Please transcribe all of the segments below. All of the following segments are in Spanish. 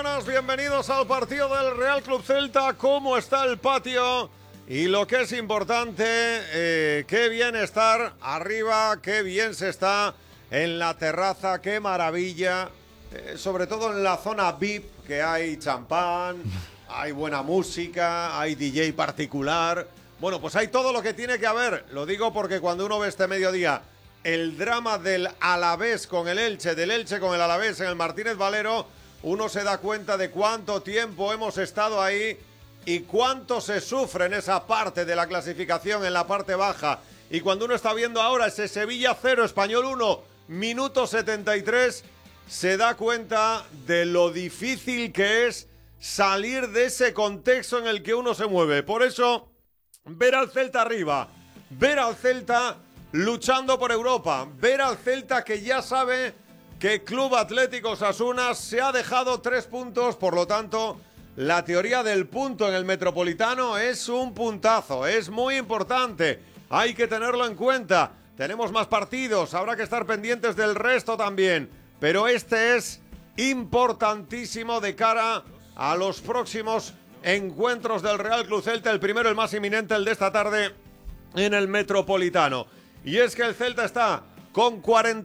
buenas, bienvenidos al partido del Real Club Celta. ¿Cómo está el patio? Y lo que es importante, qué bien estar arriba, qué bien se está en la terraza, qué maravilla, sobre todo en la zona VIP, que hay champán, hay buena música, hay DJ particular. Bueno, pues hay todo lo que tiene que haber. Lo digo porque cuando uno ve este mediodía el drama del Alavés con el Elche, del Elche con el Alavés en el Martínez Valero, uno se da cuenta de cuánto tiempo hemos estado ahí y cuánto se sufre en esa parte de la clasificación, en la parte baja. Y cuando uno está viendo ahora ese Sevilla 0, Español 1, minuto 73, se da cuenta de lo difícil que es salir de ese contexto en el que uno se mueve. Por eso, ver al Celta arriba, ver al Celta luchando por Europa, ver al Celta que ya sabe que Club Atlético Osasuna se ha dejado 3 puntos, por lo tanto, la teoría del punto en el Metropolitano es un puntazo, es muy importante, hay que tenerlo en cuenta. Tenemos más partidos, habrá que estar pendientes del resto también, pero este es importantísimo de cara a los próximos encuentros del Real Club Celta, el primero, el más inminente, el de esta tarde en el Metropolitano. Y es que el Celta está con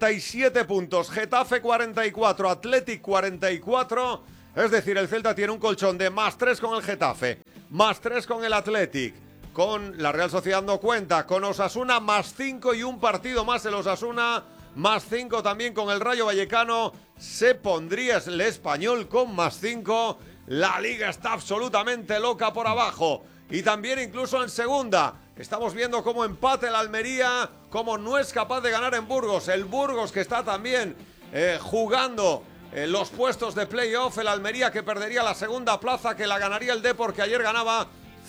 47 puntos, Getafe 44, Athletic 44, es decir, el Celta tiene un colchón de +3 con el Getafe, +3 con el Athletic, con la Real Sociedad no cuenta, con Osasuna +5 y un partido más el Osasuna, +5 también con el Rayo Vallecano, se pondría el Español con +5, la Liga está absolutamente loca por abajo. Y también incluso en segunda, estamos viendo cómo empate el Almería, cómo no es capaz de ganar en Burgos. El Burgos que está también jugando los puestos de playoff. El Almería que perdería la segunda plaza, que la ganaría el Depor, que ayer ganaba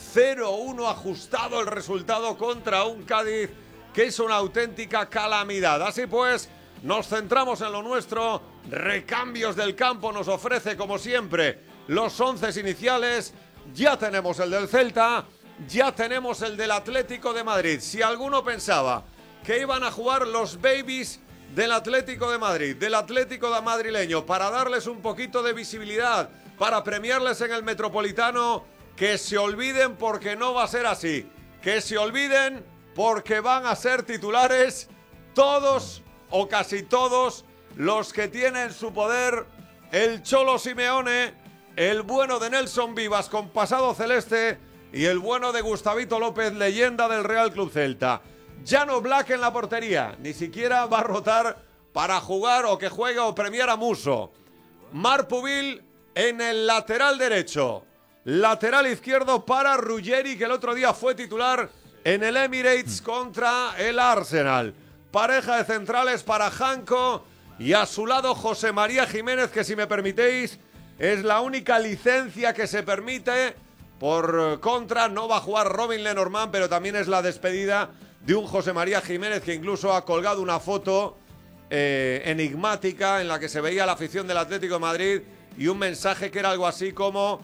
0-1 ajustado el resultado contra un Cádiz que es una auténtica calamidad. Así pues, nos centramos en lo nuestro. Recambios del campo nos ofrece, como siempre, los 11 iniciales. Ya tenemos el del Celta, ya tenemos el del Atlético de Madrid. Si alguno pensaba que iban a jugar los babies del Atlético de Madrid, del Atlético de madrileño, para darles un poquito de visibilidad, para premiarles en el Metropolitano, que se olviden porque no va a ser así. Que se olviden porque van a ser titulares todos o casi todos los que tienen en su poder el Cholo Simeone, el bueno de Nelson Vivas con pasado celeste y el bueno de Gustavito López, leyenda del Real Club Celta. Jan Black en la portería, ni siquiera va a rotar para jugar o que juegue o premiar a Muso. Marc Pubil en el lateral derecho. Lateral izquierdo para Ruggeri, que el otro día fue titular en el Emirates contra el Arsenal. Pareja de centrales para Janko y a su lado José María Jiménez, que si me permitéis es la única licencia que se permite. Por contra, no va a jugar Robin Lenormand, pero también es la despedida de un José María Jiménez que incluso ha colgado una foto enigmática en la que se veía la afición del Atlético de Madrid y un mensaje que era algo así como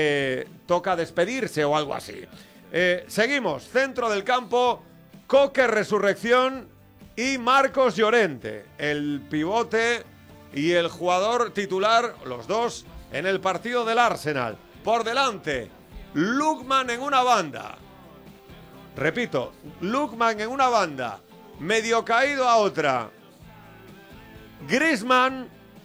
toca despedirse o algo así. Seguimos, centro del campo, Coque Resurrección y Marcos Llorente, el pivote y el jugador titular, los dos, en el partido del Arsenal. Por delante, Lookman en una banda. Repito, Lookman en una banda, medio caído a otra. Griezmann,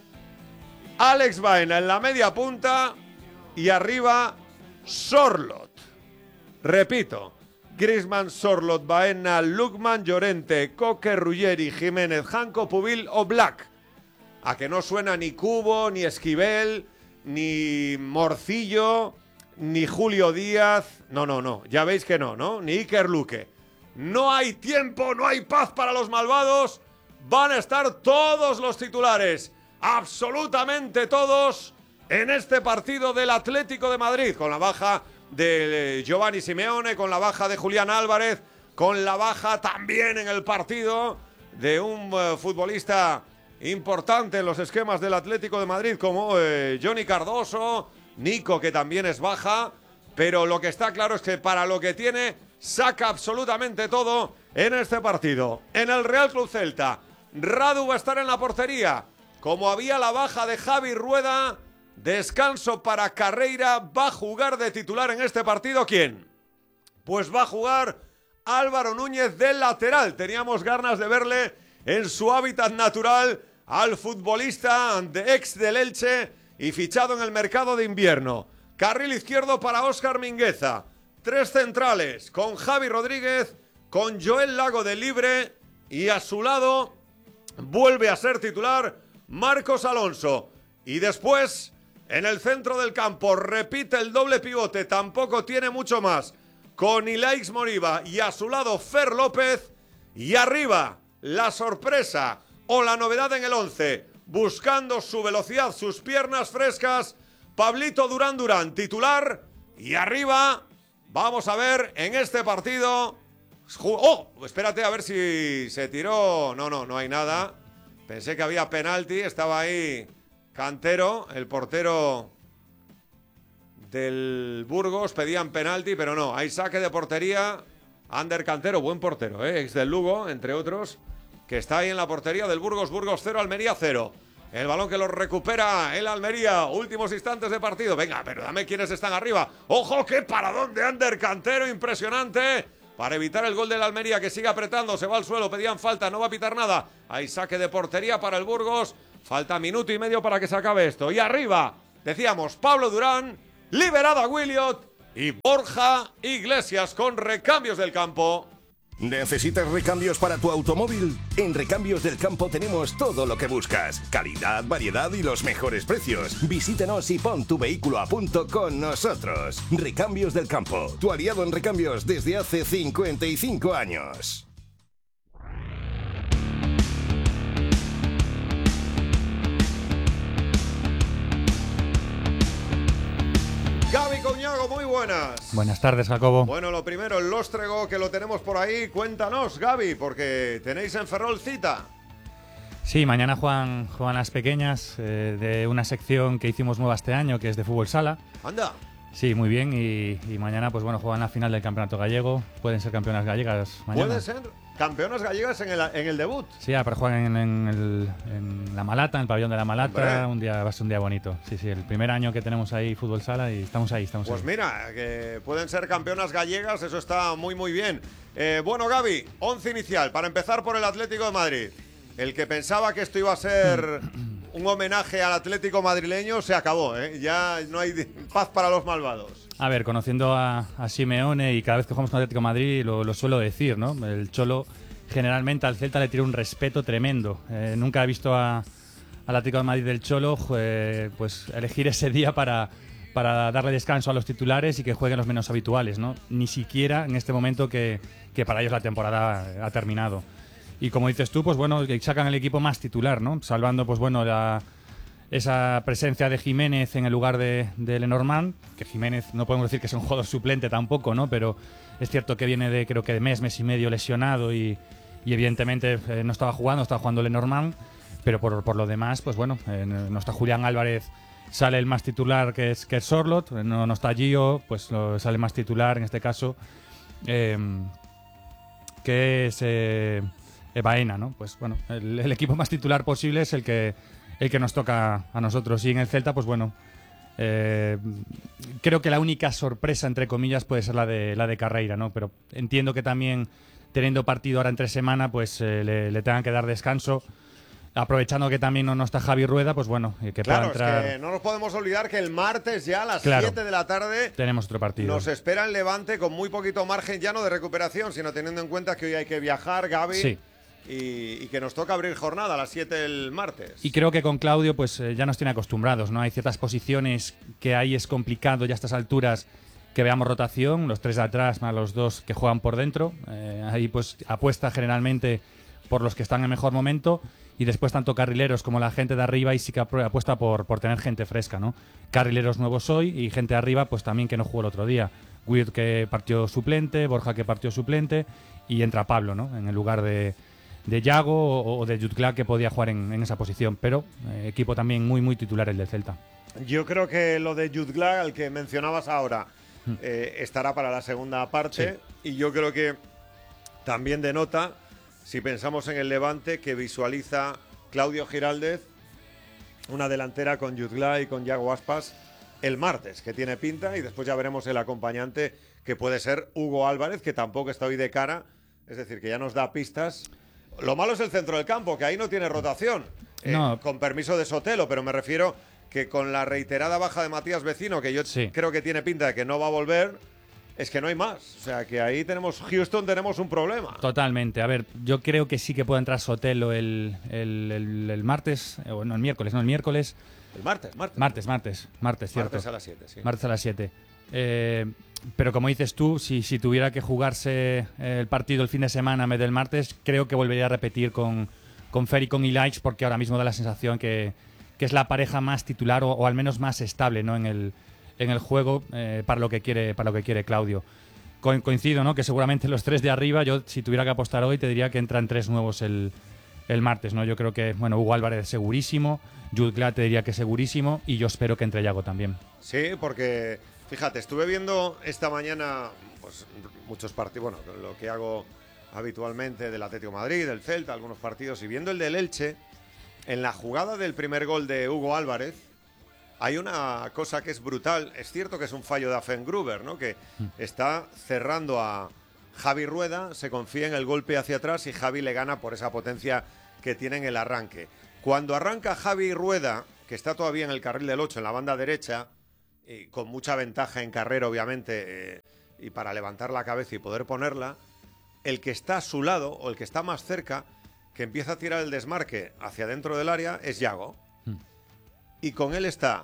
Alex Baena en la media punta y arriba Sorloth. Repito, Griezmann, Sorloth, Baena, Lookman, Llorente, Coque, Ruggeri, Jiménez, Janko, Pubil o Black. A que no suena ni Cubo, ni Esquivel, ni Morcillo, ni Julio Díaz. No, ya veis que no, ni Iker Luque. No hay tiempo, no hay paz para los malvados. Van a estar todos los titulares, absolutamente todos, en este partido del Atlético de Madrid, con la baja de Giovanni Simeone, con la baja de Julián Álvarez, con la baja también en el partido de un futbolista importante en los esquemas del Atlético de Madrid como Johnny Cardoso, Nico, que también es baja, pero lo que está claro es que para lo que tiene saca absolutamente todo en este partido. En el Real Club Celta, Radu va a estar en la portería, como había la baja de Javi Rueda, Descanso para Carreira. ¿Va a jugar de titular en este partido quién? Pues va a jugar Álvaro Núñez del lateral. Teníamos ganas de verle en su hábitat natural al futbolista ex del Elche y fichado en el mercado de invierno. Carril izquierdo para Óscar Mingueza. 3 centrales con Javi Rodríguez, con Joel Lago de libre y a su lado vuelve a ser titular Marcos Alonso. Y después, en el centro del campo, repite el doble pivote, tampoco tiene mucho más, con Ilaix Moriba y a su lado Fer López. Y arriba, la sorpresa o la novedad en el 11, buscando su velocidad, sus piernas frescas, Pablito Durán, titular. Y arriba, vamos a ver en este partido... ¡Oh! Espérate a ver si se tiró... No hay nada. Pensé que había penalti, estaba ahí Cantero, el portero del Burgos, pedían penalti, pero no, hay saque de portería. Ander Cantero, buen portero, ex del Lugo, entre otros, que está ahí en la portería del Burgos. Burgos 0, Almería 0. El balón que lo recupera el Almería, últimos instantes de partido. Venga, pero dame quiénes están arriba. ¡Ojo, qué paradón de Ander Cantero! Impresionante. Para evitar el gol del Almería, que sigue apretando, se va al suelo, pedían falta, no va a pitar nada. Hay saque de portería para el Burgos. Falta minuto y medio para que se acabe esto. Y arriba, decíamos, Pablo Durán, liberado a Williot y Borja Iglesias con recambios del campo. ¿Necesitas recambios para tu automóvil? En Recambios del Campo tenemos todo lo que buscas. Calidad, variedad y los mejores precios. Visítanos y pon tu vehículo a punto con nosotros. Recambios del Campo, tu aliado en recambios desde hace 55 años. Gaby Coñago, muy buenas. Buenas tardes, Jacobo. Bueno, lo primero, el Lóstrego, que lo tenemos por ahí. Cuéntanos, Gaby, porque tenéis en Ferrol cita. Sí, mañana juegan las pequeñas de una sección que hicimos nueva este año, que es de fútbol sala. Anda. Sí, muy bien. Y mañana, pues bueno, juegan la final del campeonato gallego. Pueden ser campeonas gallegas mañana. Pueden ser campeonas gallegas en el debut. Sí, pero juegan en La Malata, en el pabellón de La Malata. Va a ser un día bonito. Sí, el primer año que tenemos ahí fútbol sala y estamos ahí. Pues mira, que pueden ser campeonas gallegas, eso está muy bien. Bueno, Gaby, 11 inicial, para empezar por el Atlético de Madrid. El que pensaba que esto iba a ser un homenaje al Atlético madrileño se acabó, ¿eh? Ya no hay paz para los malvados. A ver, conociendo a Simeone y cada vez que jugamos con Atlético de Madrid lo suelo decir, ¿no? El Cholo generalmente al Celta le tiene un respeto tremendo. Nunca he visto al Atlético de Madrid del Cholo pues elegir ese día para darle descanso a los titulares y que jueguen los menos habituales, ¿no? Ni siquiera en este momento que para ellos la temporada ha terminado. Y como dices tú, pues bueno, sacan el equipo más titular, ¿no? Salvando, pues bueno, esa presencia de Jiménez en el lugar de Lenormand, que Jiménez no podemos decir que es un jugador suplente tampoco, ¿no? Pero es cierto que viene creo que de mes y medio lesionado y evidentemente no estaba jugando Lenormand, pero por lo demás, pues bueno, no está Julián Álvarez, sale el más titular que es Sorloth, no está Gio, pues sale más titular en este caso, que es Baena, ¿no? Pues bueno, el equipo más titular posible es el que nos toca a nosotros. Y en el Celta, pues bueno, creo que la única sorpresa, entre comillas, puede ser la de Carreira, ¿no? Pero entiendo que también, teniendo partido ahora entre semana, pues le tengan que dar descanso. Aprovechando que también no está Javi Rueda, pues bueno, que pueda entrar. Claro, es que no nos podemos olvidar que el martes ya a las 7 de la tarde tenemos otro partido. Nos espera el Levante con muy poquito margen ya no de recuperación, sino teniendo en cuenta que hoy hay que viajar, Gaby. Sí. Y que nos toca abrir jornada a las 7 el martes. Y creo que con Claudio pues ya nos tiene acostumbrados, ¿no? Hay ciertas posiciones que ahí es complicado ya a estas alturas que veamos rotación, los 3 de atrás más los 2 que juegan por dentro. Ahí pues apuesta generalmente por los que están en mejor momento y después tanto carrileros como la gente de arriba y sí que apuesta por tener gente fresca, ¿no? Carrileros nuevos hoy y gente de arriba pues también que no jugó el otro día. Weird que partió suplente, Borja que partió suplente y entra Pablo, ¿no? En el lugar de Yago o de Jutgla que podía jugar en esa posición, pero equipo también muy titular el del Celta. Yo creo que lo de Jutgla, al que mencionabas ahora, estará para la segunda parte, sí. Y yo creo que también denota, si pensamos en el Levante, que visualiza Claudio Giraldez una delantera con Jutgla y con Yago Aspas el martes, que tiene pinta, y después ya veremos el acompañante, que puede ser Hugo Álvarez, que tampoco está hoy de cara, es decir, que ya nos da pistas. Lo malo es el centro del campo, que ahí no tiene rotación, No. con permiso de Sotelo, pero me refiero que con la reiterada baja de Matías Vecino, que yo creo que tiene pinta de que no va a volver, es que no hay más. O sea, que ahí Houston tenemos un problema. Totalmente. A ver, yo creo que sí que puede entrar Sotelo el martes, el miércoles. El martes, cierto. Martes a las 7, sí. Martes a las 7. Pero como dices tú, si tuviera que jugarse el partido el fin de semana en vez del martes, creo que volvería a repetir con Fer y con Ilaix, porque ahora mismo da la sensación que es la pareja más titular o al menos más estable, ¿no? en el juego para lo que quiere Claudio. Coincido, ¿no? Que seguramente los 3 de arriba, yo si tuviera que apostar hoy te diría que entran 3 nuevos el martes, ¿no? Yo creo que, bueno, Hugo Álvarez segurísimo, Jutgla te diría que segurísimo, y yo espero que entre Yago también. Sí, porque, fíjate, estuve viendo esta mañana pues muchos partidos, bueno, lo que hago habitualmente del Atlético de Madrid, del Celta, algunos partidos, y viendo el del Elche, en la jugada del primer gol de Hugo Álvarez, hay una cosa que es brutal. Es cierto que es un fallo de Affengruber, ¿no? Que está cerrando a Javi Rueda, se confía en el golpe hacia atrás y Javi le gana por esa potencia que tiene en el arranque. Cuando arranca Javi Rueda, que está todavía en el carril del 8, en la banda derecha, y con mucha ventaja en carrera, obviamente, y para levantar la cabeza y poder ponerla, el que está a su lado, o el que está más cerca, que empieza a tirar el desmarque hacia dentro del área, es Yago. Y con él está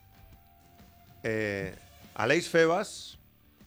Aleix Febas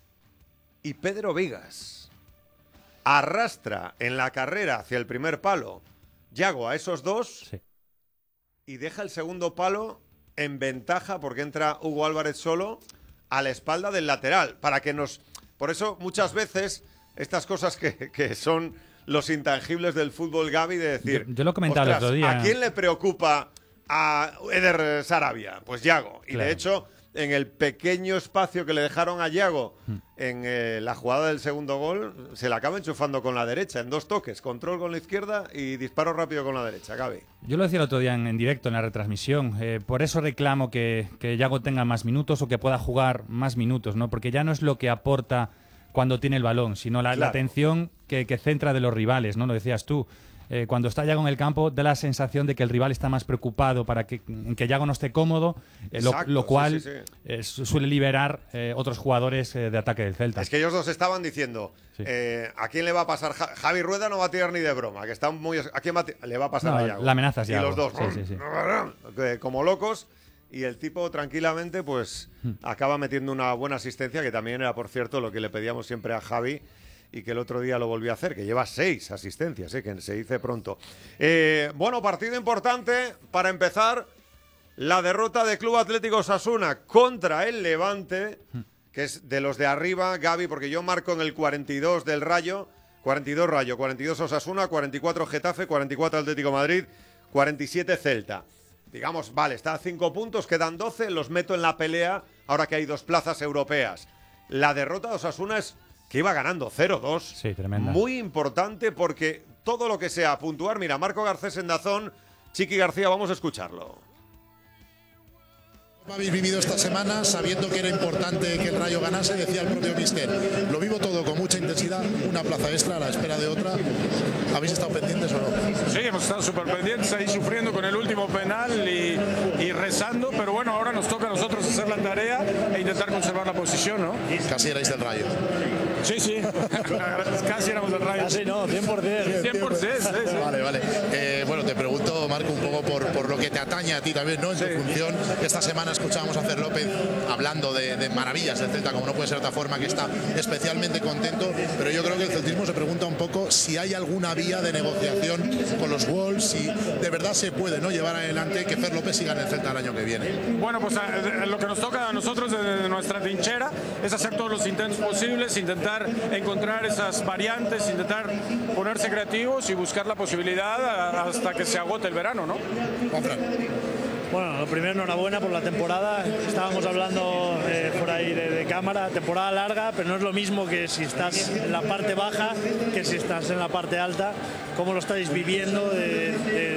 y Pedro Vigas. Arrastra en la carrera hacia el primer palo Yago a esos dos, Sí. Y deja el segundo palo en ventaja, porque entra Hugo Álvarez solo a la espalda del lateral. Por eso muchas veces estas cosas que son los intangibles del fútbol, Gaby, de decir... Yo lo comentaba el otro día. ¿A quién le preocupa a Eder Sarabia? Pues Yago. Y Claro. de hecho, en el pequeño espacio que le dejaron a Yago en la jugada del segundo gol, se la acaba enchufando con la derecha, en 2 toques. Control con la izquierda y disparo rápido con la derecha, Gaby. Yo lo decía el otro día en directo, en la retransmisión. Por eso reclamo que Yago tenga más minutos o que pueda jugar más minutos, ¿no? Porque ya no es lo que aporta cuando tiene el balón, sino la atención que centra de los rivales, ¿no? Lo decías tú. Cuando está Yago en el campo, da la sensación de que el rival está más preocupado en que Yago no esté cómodo, lo cual suele liberar otros jugadores de ataque del Celta. Es que ellos dos estaban diciendo, ¿a quién le va a pasar? Javi Rueda no va a tirar ni de broma, que está muy... ¿A quién le va a pasar a Yago? La amenaza es Y Yago. los dos, Sí. como locos, y el tipo tranquilamente pues acaba metiendo una buena asistencia, que también era, por cierto, lo que le pedíamos siempre a Javi, y que el otro día lo volvió a hacer, que lleva 6 asistencias, que se dice pronto. Bueno, partido importante para empezar, la derrota de Club Atlético Osasuna contra el Levante, que es de los de arriba, Gaby, porque yo marco en el 42 del Rayo, 42 Rayo, 42 Osasuna, 44 Getafe, 44 Atlético Madrid, 47 Celta. Digamos, vale, está a 5 puntos, quedan 12, los meto en la pelea, ahora que hay 2 plazas europeas. La derrota de Osasuna es que iba ganando 0-2. Sí, tremenda. Muy importante, porque todo lo que sea puntuar... Mira, Marco Garcés en Dazón, Chiqui García, vamos a escucharlo. ¿Cómo habéis vivido esta semana sabiendo que era importante que el Rayo ganase? Decía el propio míster. Lo vivo todo con mucha intensidad, una plaza extra a la espera de otra. ¿Habéis estado pendientes o no? Sí, hemos estado súper pendientes, ahí sufriendo con el último penal y rezando, pero bueno, ahora nos toca a nosotros hacer la tarea e intentar conservar la posición, ¿no? Casi erais del Rayo. Sí, casi éramos del Rayo. Casi no, 100%. 100%, sí. Vale. Bueno, te pregunto, Marco, un poco por lo que te atañe a ti también, ¿no? En tu función. Esta semana escuchábamos a Fer López hablando de maravillas del Celta, como no puede ser de otra forma, que está especialmente contento, pero yo creo que el celtismo se pregunta un poco si hay alguna vía de negociación con los Wolves, si de verdad se puede, ¿no?, llevar adelante que Fer López siga en el Celta el año que viene. Bueno, pues lo que nos toca a nosotros desde nuestra trinchera es hacer todos los intentos posibles, intentar encontrar esas variantes, intentar ponerse creativos y buscar la posibilidad hasta que se agote el verano, ¿no? Bueno, lo primero, enhorabuena por la temporada. Estábamos hablando por ahí de cámara, temporada larga, pero no es lo mismo que si estás en la parte baja que si estás en la parte alta. ¿Cómo lo estáis viviendo?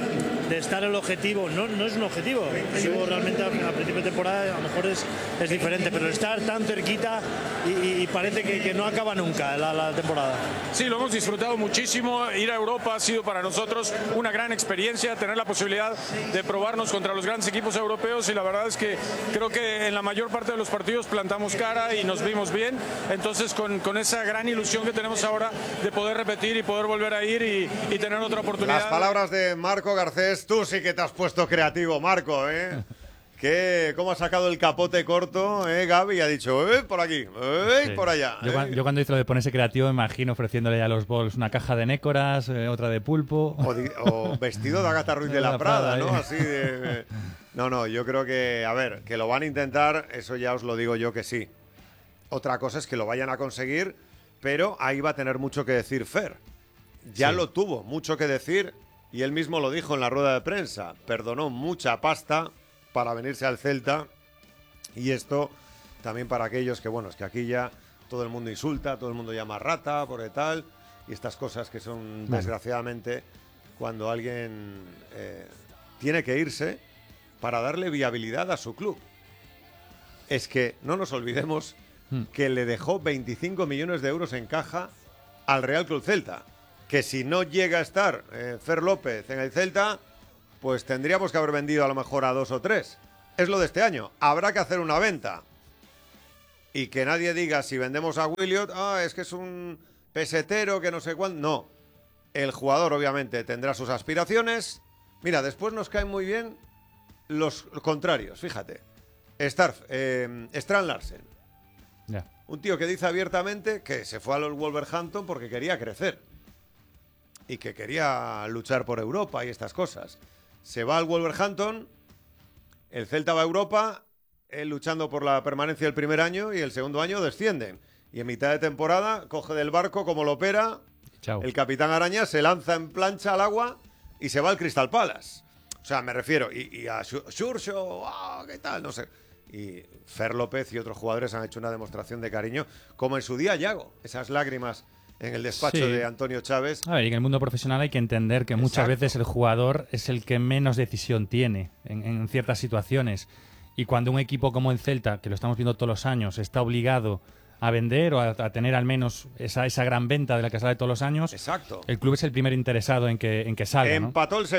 de estar el objetivo, no es un objetivo. Digo, realmente a principio de temporada a lo mejor es diferente, pero estar tan cerquita y parece que no acaba nunca la temporada. Sí, lo hemos disfrutado muchísimo. Ir a Europa ha sido para nosotros una gran experiencia, tener la posibilidad de probarnos contra los grandes equipos europeos, y la verdad es que creo que en la mayor parte de los partidos plantamos cara y nos vimos bien. Entonces con esa gran ilusión que tenemos ahora de poder repetir y poder volver a ir y tener otra oportunidad. Las palabras de Marco Garcés. Tú sí que te has puesto creativo, Marco, ¿eh? ¿Cómo ha sacado el capote corto, Gaby? Ha dicho, por aquí, Sí. por allá. Yo cuando hice lo de ponerse creativo me imagino ofreciéndole a los Bulls una caja de nécoras, otra de pulpo. O vestido de Agatha Ruiz de la Prada, ¿no? Así de... No, yo creo que, a ver, que lo van a intentar, eso ya os lo digo yo que sí. Otra cosa es que lo vayan a conseguir, pero ahí va a tener mucho que decir Fer. Ya lo tuvo, mucho que decir, y él mismo lo dijo en la rueda de prensa. Perdonó mucha pasta para venirse al Celta, y esto también para aquellos que, bueno, es que aquí ya todo el mundo insulta, todo el mundo llama rata, por tal, y estas cosas que son, desgraciadamente, cuando alguien tiene que irse para darle viabilidad a su club. Es que no nos olvidemos que le dejó 25 millones de euros en caja al Real Club Celta, que si no llega a estar Fer López en el Celta, pues tendríamos que haber vendido a lo mejor a 2 o 3. Es lo de este año. Habrá que hacer una venta. Y que nadie diga, si vendemos a Williot, es que es un pesetero, que no sé cuándo. No. El jugador, obviamente, tendrá sus aspiraciones. Mira, después nos caen muy bien los contrarios, fíjate. Strand Larsen. Ya. Un tío que dice abiertamente que se fue a los Wolverhampton porque quería crecer. Y que quería luchar por Europa y estas cosas. Se va al Wolverhampton, el Celta va a Europa, él luchando por la permanencia el primer año, y el segundo año descienden. Y en mitad de temporada coge del barco como lo opera. Chao. El capitán Araña se lanza en plancha al agua y se va al Crystal Palace. O sea, me refiero, y a Xurxo, ¿qué tal? No sé. Y Fer López y otros jugadores han hecho una demostración de cariño, como en su día Yago. Esas lágrimas en el despacho de Antonio Chávez. A ver, y en el mundo profesional hay que entender que muchas veces el jugador es el que menos decisión tiene en ciertas situaciones. Y cuando un equipo como el Celta, que lo estamos viendo todos los años, está obligado a vender o a tener al menos esa gran venta de la que sale todos los años, Exacto. El club es el primer interesado en que salga, ¿no? Empató el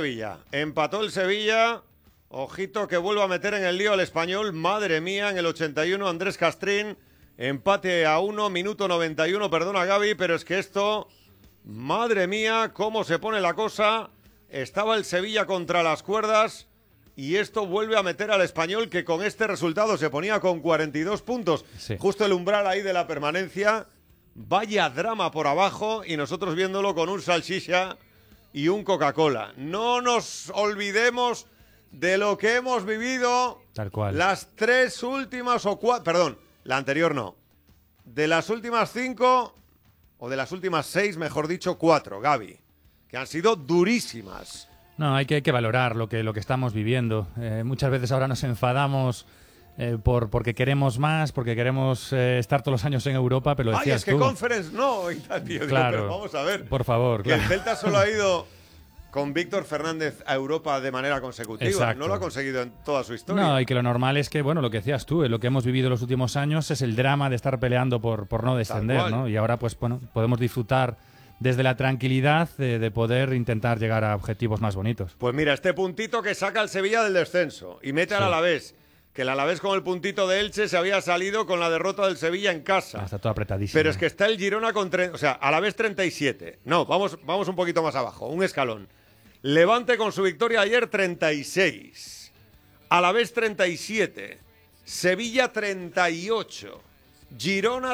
Sevilla. Ojito que vuelva a meter en el lío al Español. Madre mía, en el 81 Andrés Castrín. Empate a 1, minuto 91, perdona Gaby, pero es que esto, madre mía, cómo se pone la cosa. Estaba el Sevilla contra las cuerdas y esto vuelve a meter al Español, que con este resultado se ponía con 42 puntos. Sí. Justo el umbral ahí de la permanencia. Vaya drama por abajo, y nosotros viéndolo con un salchicha y un Coca-Cola. No nos olvidemos de lo que hemos vivido. Tal cual. Las 3 últimas o 4... Perdón. La anterior no. De las últimas 5, o de las últimas 6, mejor dicho, 4, Gaby, que han sido durísimas. No, hay que valorar lo que estamos viviendo. Muchas veces ahora nos enfadamos porque queremos más, porque queremos estar todos los años en Europa, pero lo decías es que tú. Conference no, y tal, tío. Claro. Digo, pero vamos a ver. Por favor, que claro. el Celta solo ha ido con Víctor Fernández a Europa de manera consecutiva. Exacto. No lo ha conseguido en toda su historia. No, y que lo normal es que, bueno, lo que decías tú, lo que hemos vivido en los últimos años es el drama de estar peleando por no descender, ¿no? Y ahora, pues, bueno, podemos disfrutar desde la tranquilidad de poder intentar llegar a objetivos más bonitos. Pues mira, este puntito que saca el Sevilla del descenso y mete al Alavés, que el Alavés con el puntito de Elche se había salido con la derrota del Sevilla en casa. Está todo apretadísimo. Pero es que está el Girona con... O sea, Alavés 37. No, vamos un poquito más abajo, un escalón. Levante con su victoria ayer 36. Alavés 37. Sevilla 38. Girona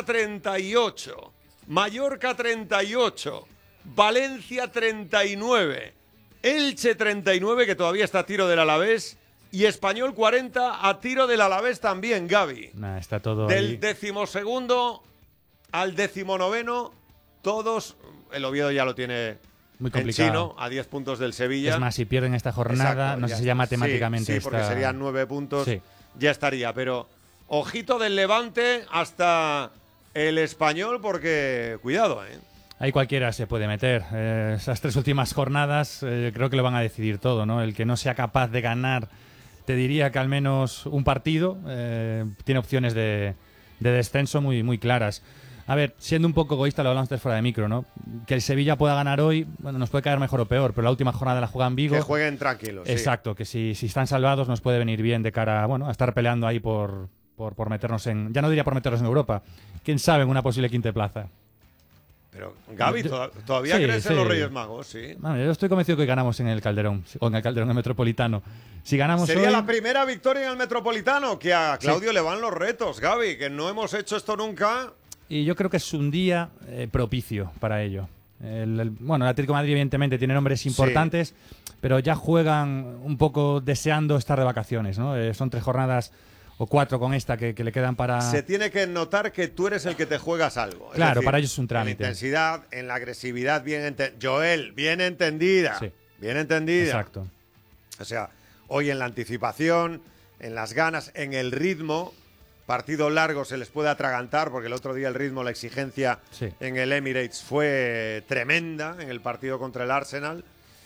38. Mallorca 38. Valencia 39. Elche 39, que todavía está a tiro del Alavés. Y Español 40 a tiro del Alavés también, Gaby. Nah, está todo Del ahí. 12º al 19º, todos... El Oviedo ya lo tiene... Muy en complicado. chino, a 10 puntos del Sevilla. Es más, si pierden esta jornada, Exacto, no sé ya si ya está. matemáticamente Sí, porque está... serían 9 puntos, Sí. ya estaría. Pero ojito del Levante hasta el Español, porque cuidado, ¿eh? Ahí cualquiera se puede meter. Esas 3 últimas jornadas creo que lo van a decidir todo, ¿no? El que no sea capaz de ganar, te diría que al menos un partido tiene opciones de descenso muy, muy claras. A ver, siendo un poco egoísta, lo hablamos antes fuera de micro, ¿no? Que el Sevilla pueda ganar hoy, bueno, nos puede caer mejor o peor, pero la última jornada la juega en Vigo. Que jueguen tranquilos. Exacto, sí. Que si están salvados nos puede venir bien de cara, bueno, a estar peleando ahí por meternos en... Ya no diría por meternos en Europa. ¿Quién sabe en una posible quinta plaza? Pero, Gaby, ¿todavía sí, crees sí. en los Reyes Magos? Sí. Bueno, yo estoy convencido que ganamos en el Calderón, o en el Calderón Metropolitano. Si ganamos Sería hoy... la primera victoria en el Metropolitano, que a Claudio le van los retos, Gaby, que no hemos hecho esto nunca. Y yo creo que es un día propicio para ello. Bueno, el Atlético de Madrid evidentemente tiene nombres importantes, pero ya juegan un poco deseando estar de vacaciones, ¿no? Son 3 jornadas o 4 con esta que le quedan para... Se tiene que notar que tú eres el que te juegas algo. Claro, es decir, para ellos es un trámite. En la intensidad, en la agresividad, Joel, bien entendida. Sí. Bien entendida. Exacto. O sea, hoy en la anticipación, en las ganas, en el ritmo, partido largo se les puede atragantar, porque el otro día el ritmo, la exigencia en el Emirates fue tremenda en el partido contra el Arsenal.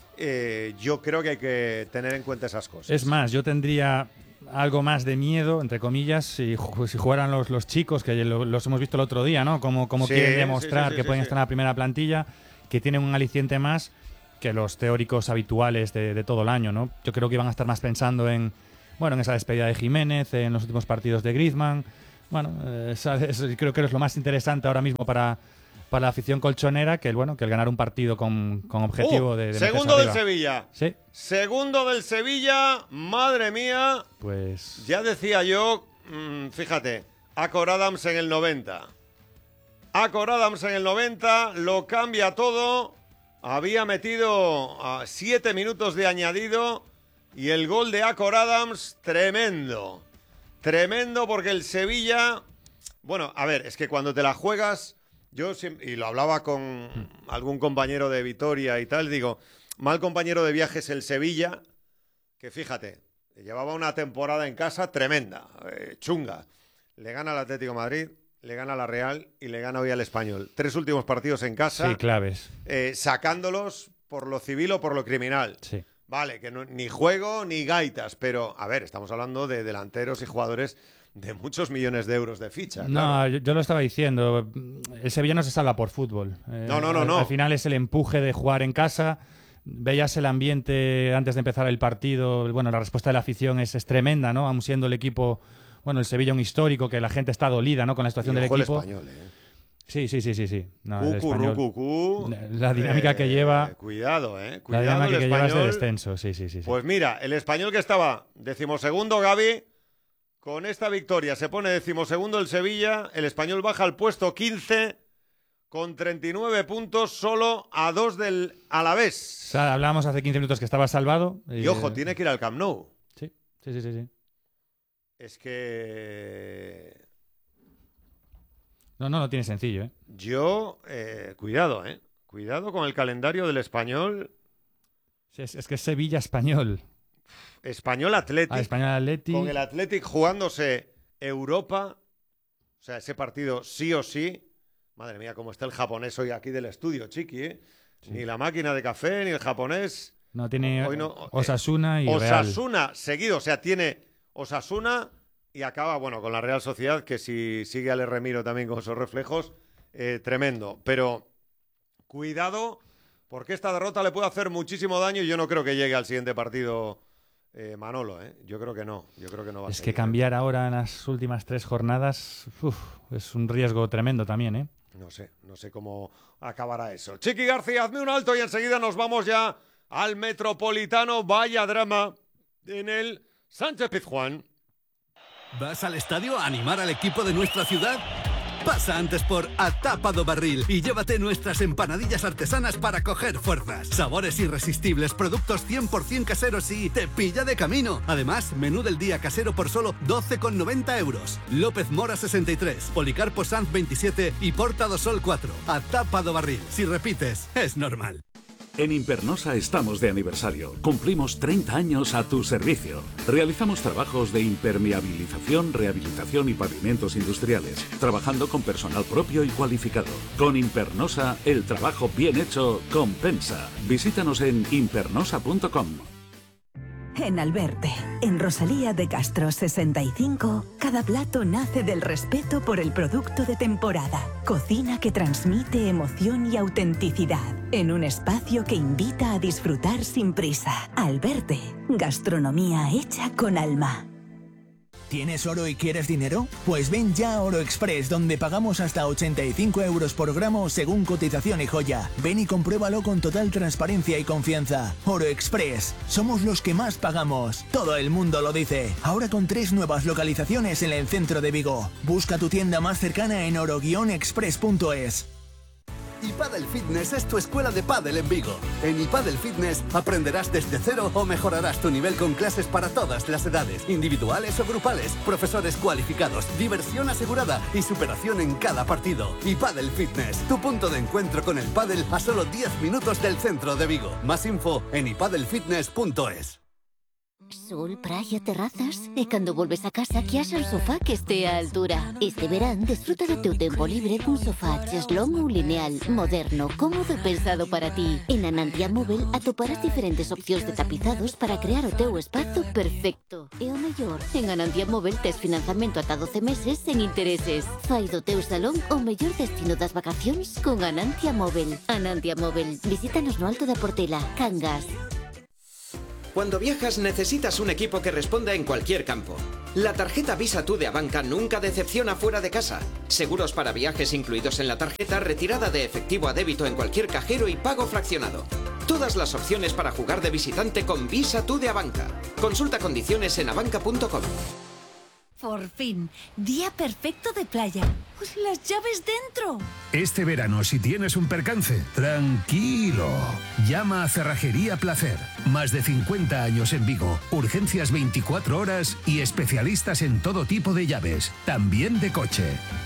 Yo creo que hay que tener en cuenta esas cosas. Es más, yo tendría algo más de miedo, entre comillas, si jugaran los chicos, que los hemos visto el otro día, ¿no? Como quieren demostrar que pueden estar en la primera plantilla, que tienen un aliciente más que los teóricos habituales de todo el año, ¿no? Yo creo que iban a estar más pensando en esa despedida de Jiménez, en los últimos partidos de Griezmann. Bueno, creo que es lo más interesante ahora mismo para la afición colchonera, que el ganar un partido con objetivo de segundo del arriba. Sevilla. Sí. Segundo del Sevilla, madre mía. Pues ya decía yo, fíjate, Acor Adams en el 90. Acor Adams en el 90 lo cambia todo. Había metido 7 minutos de añadido y el gol de Acor Adams, tremendo. Tremendo, porque el Sevilla... Bueno, a ver, es que cuando te la juegas... Yo siempre, y lo hablaba con algún compañero de Vitoria y tal, digo, mal compañero de viajes el Sevilla, que fíjate, llevaba una temporada en casa tremenda, chunga. Le gana al Atlético de Madrid, le gana a la Real y le gana hoy al Español. 3 últimos partidos en casa. sí, claves. Sacándolos por lo civil o por lo criminal. Sí. Vale, que ni juego ni gaitas, pero, a ver, estamos hablando de delanteros y jugadores de muchos millones de euros de ficha. No, claro. yo lo estaba diciendo. El Sevilla no se salva por fútbol. No. Al final es el empuje de jugar en casa. Veías el ambiente antes de empezar el partido. Bueno, la respuesta de la afición es tremenda, ¿no? Aun siendo el equipo, el Sevilla un histórico, que la gente está dolida, ¿no? Con la situación del equipo. El español, Sí. No, el Cucú, español, la dinámica que lleva. Cuidado, La dinámica que lleva es de Español. descenso, sí. Pues mira, el Español que estaba 12º, Gaby, con esta victoria se pone 12º el Sevilla, el Español baja al puesto 15 con 39 puntos, solo a 2 del Alavés. O sea, hablábamos hace 15 minutos que estaba salvado. Y ojo, tiene que ir al Camp Nou. Sí. Es que... No lo tiene sencillo, ¿eh? Yo, cuidado, cuidado con el calendario del Español. Es que es Sevilla-Español. Español Athletic. Español Athletic. Con el Athletic jugándose Europa. O sea, ese partido sí o sí. Madre mía, cómo está el japonés hoy aquí del estudio, Chiqui, ¿eh? Sí. Ni la máquina de café, ni el japonés. No, tiene hoy no, Osasuna y Osasuna Real. Seguido. O sea, tiene Osasuna y acaba, con la Real Sociedad, que si sigue al Remiro también con esos reflejos, tremendo. Pero cuidado, porque esta derrota le puede hacer muchísimo daño y yo no creo que llegue al siguiente partido Manolo, Yo creo que no. Va a es seguir, que cambiar ahora en las últimas 3 jornadas es un riesgo tremendo también, ¿eh? No sé cómo acabará eso. Chiqui García, hazme un alto y enseguida nos vamos ya al Metropolitano. Vaya drama en el Sánchez Pizjuán. ¿Vas al estadio a animar al equipo de nuestra ciudad? Pasa antes por A Tapa do Barril y llévate nuestras empanadillas artesanas para coger fuerzas. Sabores irresistibles, productos 100% caseros y te pilla de camino. Además, menú del día casero por solo 12,90 euros. López Mora 63, Policarpo Sanz 27 y Porta do Sol 4. A Tapa do Barril. Si repites, es normal. En Impernosa estamos de aniversario. Cumplimos 30 años a tu servicio. Realizamos trabajos de impermeabilización, rehabilitación y pavimentos industriales, trabajando con personal propio y cualificado. Con Impernosa, el trabajo bien hecho compensa. Visítanos en impernosa.com. En Alberte, en Rosalía de Castro 65, cada plato nace del respeto por el producto de temporada. Cocina que transmite emoción y autenticidad, en un espacio que invita a disfrutar sin prisa. Alberte, gastronomía hecha con alma. ¿Tienes oro y quieres dinero? Pues ven ya a Oro Express, donde pagamos hasta 85 euros por gramo según cotización y joya. Ven y compruébalo con total transparencia y confianza. Oro Express, somos los que más pagamos. Todo el mundo lo dice. Ahora con 3 nuevas localizaciones en el centro de Vigo. Busca tu tienda más cercana en oro-express.es. iPadel Fitness es tu escuela de pádel en Vigo. En iPadel Fitness aprenderás desde cero o mejorarás tu nivel con clases para todas las edades, individuales o grupales, profesores cualificados, diversión asegurada y superación en cada partido. iPadel Fitness, tu punto de encuentro con el pádel a solo 10 minutos del centro de Vigo. Más info en ipadelfitness.es. Sol, praia, terrazas e cando volves a casa que haxa un sofá que estea a altura. Este verán desfruta do teu tempo libre cun sofá cheslón ou lineal, moderno, cómodo e pensado para ti. En Anantia Móvel atoparás diferentes opcións de tapizados para crear o teu espazo perfecto. E o mellor, en Anantia Móvel tes financiamento ata 12 meses sen intereses. Fai do teu salón o mellor destino das vacacións con Anantia Móvel. Anantia Móvel, visítanos no Alto da Portela, Cangas. Cuando viajas necesitas un equipo que responda en cualquier campo. La tarjeta Visa Tú de Abanca nunca decepciona fuera de casa. Seguros para viajes incluidos en la tarjeta, retirada de efectivo a débito en cualquier cajero y pago fraccionado. Todas las opciones para jugar de visitante con Visa Tú de Abanca. Consulta condiciones en abanca.com. Por fin, día perfecto de playa. Pues las llaves dentro. Este verano, si tienes un percance, tranquilo. Llama a Cerrajería Placer. Más de 50 años en Vigo. Urgencias 24 horas y especialistas en todo tipo de llaves, también de coche.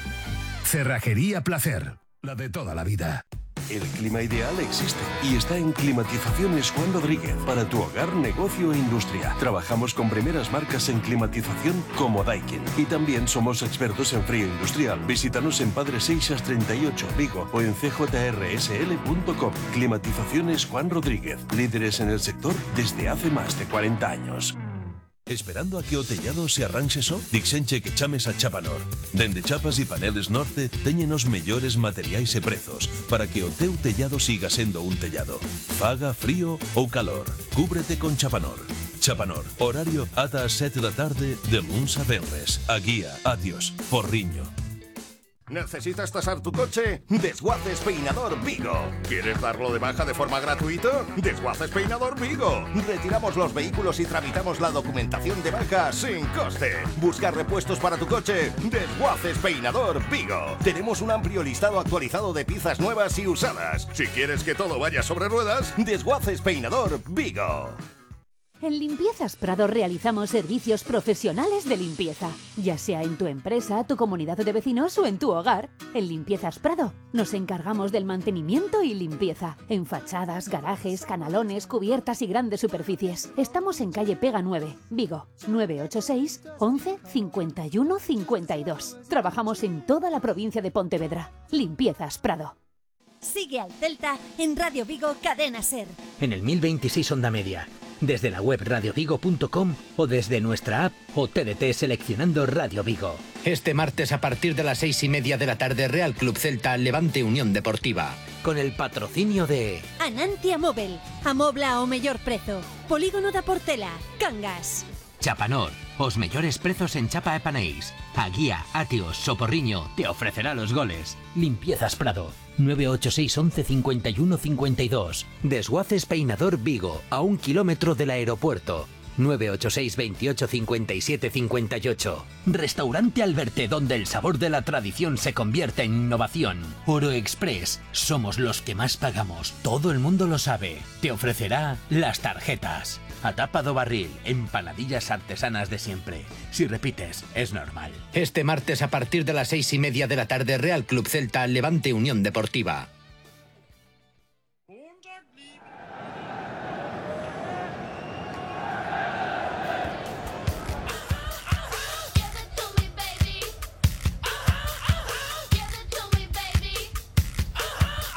Cerrajería Placer. La de toda la vida. El clima ideal existe y está en Climatizaciones Juan Rodríguez para tu hogar, negocio e industria. Trabajamos con primeras marcas en climatización como Daikin y también somos expertos en frío industrial. Visítanos en Padre Seixas 38 Vigo o en cjrsl.com. Climatizaciones Juan Rodríguez, líderes en el sector desde hace más de 40 años. Esperando a que o tellado se arranxe só? Dixenche que chames a Chapanor. Dende Chapas e Paneles Norte teñen os mellores materiais e prezos para que o teu tellado siga sendo un tellado. Faga frío ou calor. Cúbrete con Chapanor. Chapanor, horario ata as 7 da tarde de luns a venres. A guía, adiós, Porriño. ¿Necesitas tasar tu coche? Desguaces Peinador Vigo. ¿Quieres darlo de baja de forma gratuita? Desguaces Peinador Vigo. Retiramos los vehículos y tramitamos la documentación de baja sin coste. ¿Buscar repuestos para tu coche? Desguaces Peinador Vigo. Tenemos un amplio listado actualizado de piezas nuevas y usadas. Si quieres que todo vaya sobre ruedas, Desguaces Peinador Vigo. En Limpiezas Prado realizamos servicios profesionales de limpieza, ya sea en tu empresa, tu comunidad de vecinos o en tu hogar. En Limpiezas Prado nos encargamos del mantenimiento y limpieza, en fachadas, garajes, canalones, cubiertas y grandes superficies. Estamos en calle Pega 9, Vigo, 986 11 51 52. Trabajamos en toda la provincia de Pontevedra. Limpiezas Prado. Sigue al Celta en Radio Vigo Cadena Ser. En el 1026 Onda Media, desde la web radiovigo.com o desde nuestra app o TDT seleccionando Radio Vigo. Este martes a partir de las 6:30 de la tarde, Real Club Celta Levante Unión Deportiva. Con el patrocinio de Anantia Móvel, amobla ao mellor prezo. Polígono da Portela, Cangas. Chapanor, os mellores prezos en chapa e paneis. A guía, Atios, Soporriño te ofrecerá los goles. Limpiezas Prado, 986 11 51 52. Desguaces Peinador Vigo, a 1 kilómetro del aeropuerto. 986 28 57 58. Restaurante Alberte, donde el sabor de la tradición se convierte en innovación. Oro Express, somos los que más pagamos, todo el mundo lo sabe. Te ofrecerá las tarjetas. A Tapa do Barril, empanadillas artesanas de siempre. Si repites, es normal. Este martes a partir de las 6:30 de la tarde, Real Club Celta Levante Unión Deportiva.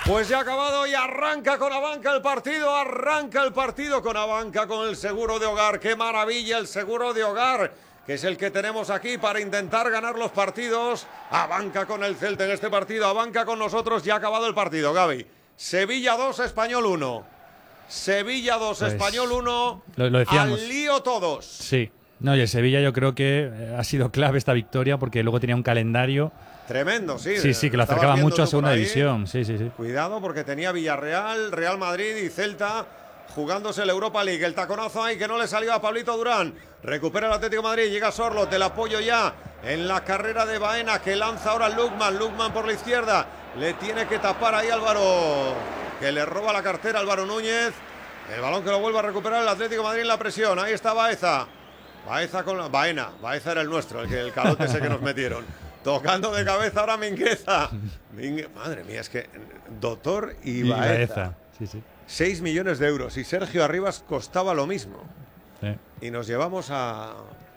Pues ya ha acabado y arranca con Abanca el partido, con Abanca, con el seguro de hogar. ¡Qué maravilla el seguro de hogar! Que es el que tenemos aquí para intentar ganar los partidos. Abanca con el Celta en este partido, Abanca con nosotros. Ya ha acabado el partido, Gaby. Sevilla 2, Español 1. Sevilla 2, pues, Español 1. Lo decíamos. Al lío todos. Sí. No, y el Sevilla yo creo que ha sido clave esta victoria porque luego tenía un calendario tremendo, sí. Sí, que lo acercaba mucho a segunda división. Sí. Cuidado porque tenía Villarreal, Real Madrid y Celta jugándose el Europa League. El taconazo ahí que no le salió a Pablito Durán. Recupera el Atlético de Madrid, llega Sorloth, del apoyo ya en la carrera de Baena, que lanza ahora Lukman por la izquierda. Le tiene que tapar ahí Álvaro, que le roba la cartera Álvaro Núñez. El balón que lo vuelve a recuperar el Atlético de Madrid en la presión. Ahí está Baeza con Baena. Baeza era el nuestro, el calote ese que nos metieron. Tocando de cabeza ahora Mingueza. Madre mía, es que Doctor y Baeza. Sí. 6 millones de euros. Y Sergio Arribas costaba lo mismo. Sí. Y nos llevamos a